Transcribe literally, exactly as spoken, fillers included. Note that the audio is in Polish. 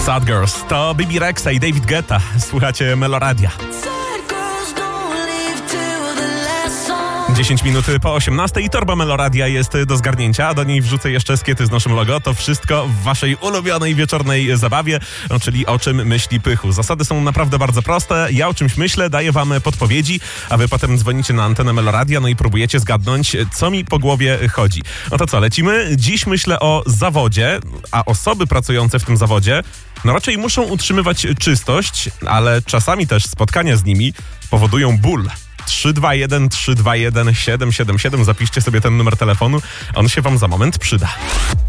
Sad Girls to Bibi Rexa i David Guetta. Słuchacie Meloradia. dziesięć minut po osiemnastej i torba Meloradia jest do zgarnięcia, a do niej wrzucę jeszcze skiety z naszym logo. To wszystko w waszej ulubionej wieczornej zabawie, no, czyli o czym myśli Pychu. Zasady są naprawdę bardzo proste. Ja o czymś myślę, daję wam podpowiedzi, a wy potem dzwonicie na antenę Meloradia, no i próbujecie zgadnąć, co mi po głowie chodzi. No to co, lecimy? Dziś myślę o zawodzie, a osoby pracujące w tym zawodzie no raczej muszą utrzymywać czystość, ale czasami też spotkania z nimi powodują ból. trzy dwa jeden trzy dwa jeden siedem siedem siedem. Zapiszcie sobie ten numer telefonu. On się wam za moment przyda.